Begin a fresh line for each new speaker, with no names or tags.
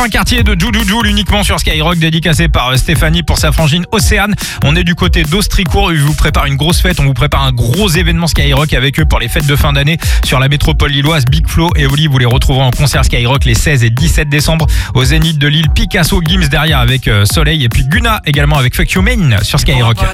Fin quartier de Jujuju, uniquement sur Skyrock, dédicacé par Stéphanie pour sa frangine Océane. On est du côté d'Austricourt, ils vous préparent une grosse fête, on vous prépare un gros événement Skyrock avec eux pour les fêtes de fin d'année sur la métropole lilloise. Big Flo et Oli, vous les retrouverez en concert Skyrock les 16 et 17 décembre au Zénith de Lille. Picasso, Gims derrière avec Soleil et puis Guna également avec Fuck You Man sur Skyrock.